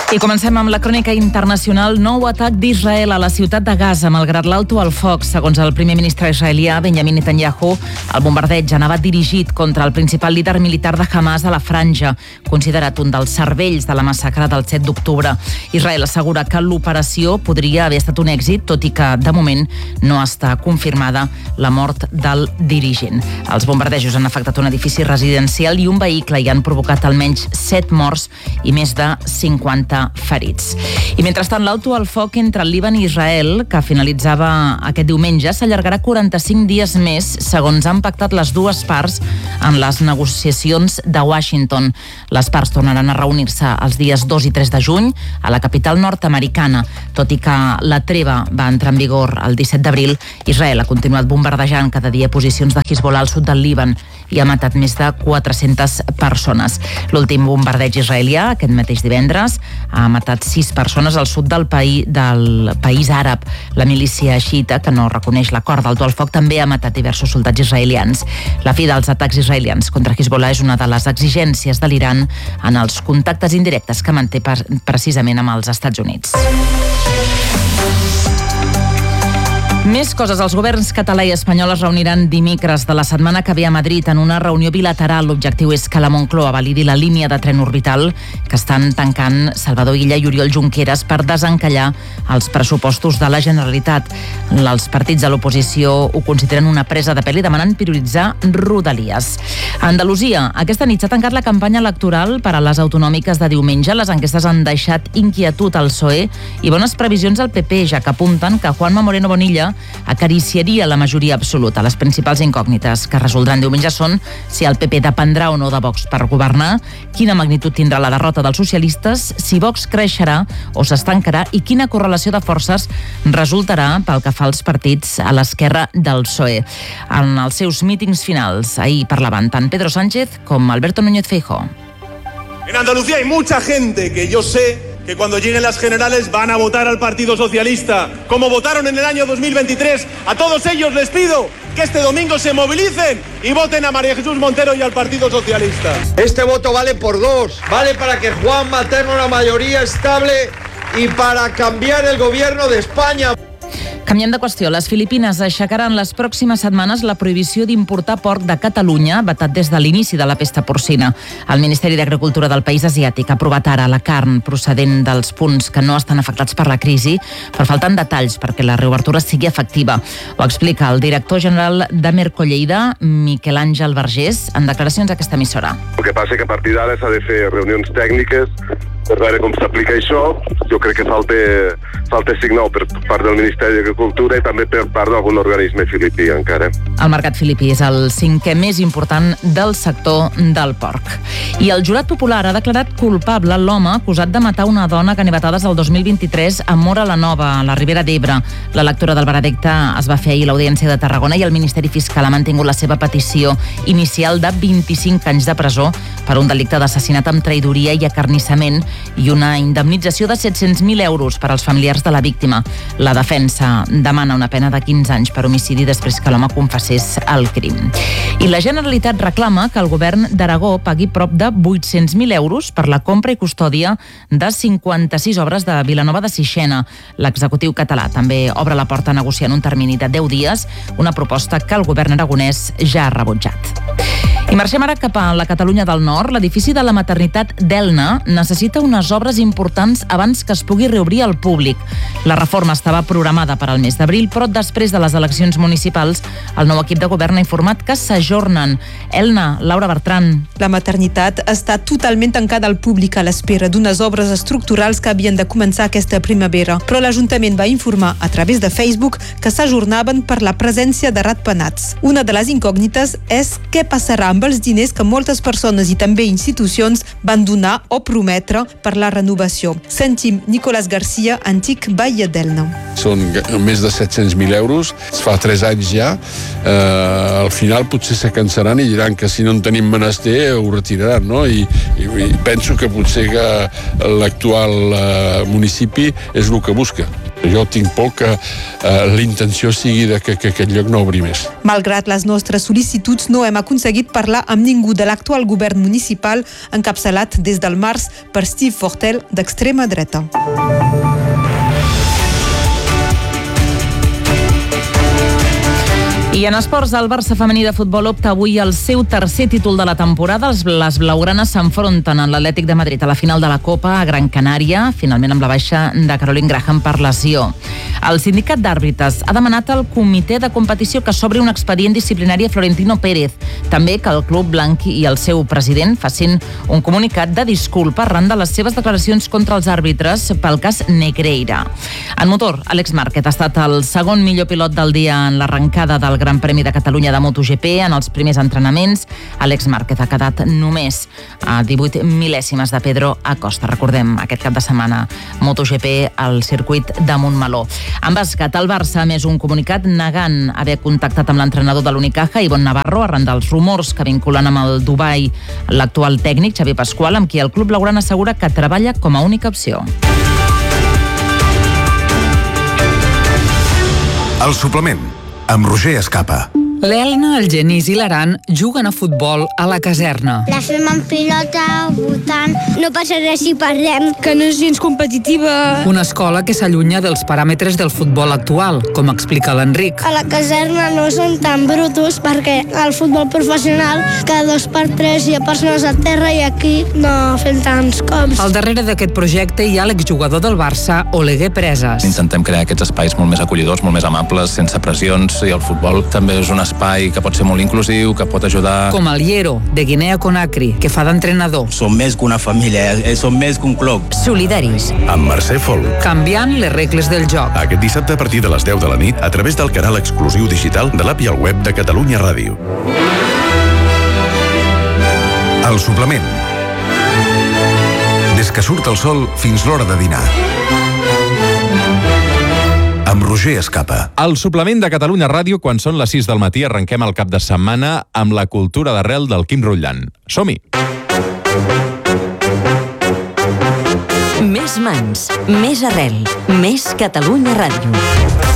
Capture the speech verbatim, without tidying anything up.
I comencem amb la crònica internacional. Nou atac d'Israel a la ciutat de Gaza, malgrat l'alto al foc. Segons el primer ministre israelià, Benjamin Netanyahu, el bombardeig anava dirigit contra el principal líder militar de Hamas a la franja, considerat un dels cervells de la massacre del set d'octubre. Israel assegura que l'operació podria haver estat un èxit, tot i que, de moment, no està confirmada la mort del dirigent. Els bombardejos han afectat un edifici residencial i un vehicle i han provocat almenys set morts i més de cinquanta ferits. I mentrestant, l'alto al foc entre el Líban i Israel, que finalitzava aquest diumenge, s'allargarà quaranta-cinc dies més, segons han pactat les dues parts en les negociacions de Washington. Les parts tornaran a reunir-se els dies dos i tres de juny a la capital nord-americana. Tot i que la treva va entrar en vigor el disset d'abril, Israel ha continuat bombardejant cada dia posicions de Hezbollah al sud del Líban i ha matat més de quatre-centes persones. L'últim bombardeig israelià, aquest mateix divendres, ha matat sis persones al sud del país, del país àrab. La milícia xiita, que no reconeix l'acord d'alto al foc, també ha matat diversos soldats israelians. La fi dels atacs israelians contra Hezbollah és una de les exigències de l'Iran en els contactes indirectes que manté precisament amb els Estats Units. Més coses. Els governs català i espanyol es reuniran dimecres de la setmana que ve a Madrid en una reunió bilateral. L'objectiu és que la Moncloa validi la línia de tren orbital que estan tancant Salvador Illa i Oriol Junqueras per desencallar els pressupostos de la Generalitat. Els partits de l'oposició ho consideren una presa de pèl i demanen prioritzar Rodalies. A Andalusia, aquesta nit s'ha tancat la campanya electoral per a les autonòmiques de diumenge. Les enquestes han deixat inquietud al P S O E i bones previsions al P P, ja que apunten que Juanma Moreno Bonilla acariciaria la majoria absoluta. Les principals incògnites que resoldran diumenge són si el P P dependrà o no de Vox per governar, quina magnitud tindrà la derrota dels socialistes, si Vox creixerà o s'estancarà i quina correlació de forces resultarà pel que fa als partits a l'esquerra del P S O E. En els seus mítings finals, ahir parlaven tant Pedro Sánchez com Alberto Núñez Feijóo. En Andalucía hay mucha gente que yo sé que cuando lleguen las generales van a votar al Partido Socialista, como votaron en el año dos mil veintitrés. A todos ellos les pido que este domingo se movilicen y voten a María Jesús Montero y al Partido Socialista. Este voto vale por dos, vale para que Juanma tenga una mayoría estable y para cambiar el gobierno de España. Canviant de qüestió, les Filipines aixecaran les pròximes setmanes la prohibició d'importar porc de Catalunya, vetat des de l'inici de la pesta porcina. El Ministeri d'Agricultura del país asiàtic ha aprovat ara la carn procedent dels punts que no estan afectats per la crisi, però falten detalls perquè la reobertura sigui efectiva. Ho explica el director general de Mercolleida, Miquel Àngel Vergés, en declaracions a aquesta emissora. El que passa que a partir d'ara s'ha de fer reunions tècniques per veure com s'aplica això. Jo crec que falta, falta signal per part del Ministeri d'Agricultura i també per part d'algun organisme filipí encara. El mercat filipí és el cinquè més important del sector del porc. I el jurat popular ha declarat culpable l'home acusat de matar una dona a ganivetades el dos mil vint-i-tres a Móra la Nova, a la Ribera d'Ebre. La lectura del veredicte es va fer ahir a l'Audiència de Tarragona i el Ministeri Fiscal ha mantingut la seva petició inicial de vint-i-cinc anys de presó per un delicte d'assassinat amb traïdoria i acarnissament i una indemnització de set-cents mil euros per als familiars de la víctima. La defensa demana una pena de quinze anys per homicidi després que l'home confessés el crim. I la Generalitat reclama que el govern d'Aragó pagui prop de vuit-cents mil euros per la compra i custòdia de cinquanta-sis obres de Vilanova de Sixena. L'executiu català també obre la porta a negociar en un termini de deu dies una proposta que el govern aragonès ja ha rebutjat. I marxem ara cap a la Catalunya del Nord. L'edifici de la maternitat d'Elna necessita unes obres importants abans que es pugui reobrir al públic. La reforma estava programada per al mes d'abril, però després de les eleccions municipals, el nou equip de govern ha informat que s'ajornen. Elna, Laura Bertran. La maternitat està totalment tancada al públic a l'espera d'unes obres estructurals que havien de començar aquesta primavera, però l'Ajuntament va informar a través de Facebook que s'ajornaven per la presència de ratpenats. Una de les incògnites és què passarà amb els diners que moltes persones i també institucions van donar o prometre per la renovació. Sentim Nicolás García, antic batlle d'Elna. Són més de set-cents mil euros, fa tres anys ja. Eh, al final potser se cansaran i diran que si no en tenim menester ho retiraran, no? I, i, i penso que potser que l'actual eh, municipi és el que busca. Jo tinc por que eh, la intenció sigui de que, que aquest lloc no obri més. Malgrat les nostres sol·licituds, no hem aconseguit parlar amb ningú de l'actual govern municipal encapçalat des del març per Steve Fortel, d'extrema dreta. I en esports, el Barça femení de futbol opta avui al seu tercer títol de la temporada. Les blaugranes s'enfronten en l'Atlètic de Madrid a la final de la Copa a Gran Canària, finalment amb la baixa de Caroline Graham per lesió. El sindicat d'àrbitres ha demanat al comitè de competició que s'obri un expedient disciplinari a Florentino Pérez. També que el club blanc i el seu president facin un comunicat de disculpa arran de les seves declaracions contra els àrbitres pel cas Negreira. En motor, Àlex Márquez ha estat el segon millor pilot del dia en l'arrencada del Gran Premi de Catalunya de MotoGP. En els primers entrenaments, Àlex Márquez ha quedat només a divuit mil·lèsimes de Pedro Acosta. Recordem, aquest cap de setmana MotoGP al circuit de Montmeló. En bàsquet, el Barça ha emès un comunicat negant haver contactat amb l'entrenador de l'Unicaja, Ivonne Navarro, arran dels rumors que vinculen amb el Dubai l'actual tècnic Xavi Pascual, amb qui el club blaugrana assegura que treballa com a única opció. El suplement, amb Roger Escapa. L'Elna, el Genís i l'Aran juguen a futbol a la caserna. La fem en pilota, votant. No passa res si perdem. Que no és gens competitiva. Una escola que s'allunya dels paràmetres del futbol actual, com explica l'Enric. A la caserna no són tan brutos perquè al futbol professional cada dos per tres hi ha persones a terra i aquí no fem tants cops. Al darrere d'aquest projecte hi ha l'exjugador del Barça, Oleguer Presas. Intentem crear aquests espais molt més acollidors, molt més amables, sense pressions, i el futbol també és una espai que pot ser molt inclusiu, que pot ajudar. Com el Llero, de Guinea Conakry, que fa d'entrenador. Som més que una família, eh? Som més que un club. Solidaris. Amb Mercè Fol. Canviant les regles del joc. Aquest dissabte a partir de les deu de la nit a través del canal exclusiu digital de l'app i el web de Catalunya Ràdio. El suplement. Des que surt el sol fins l'hora de dinar. Amb Roger Escapa. El suplement de Catalunya Ràdio, quan són les sis del matí, arrenquem el cap de setmana amb la cultura d'arrel del Quim Rutllan. Som-hi! Més mans, més arrel, més Catalunya Ràdio.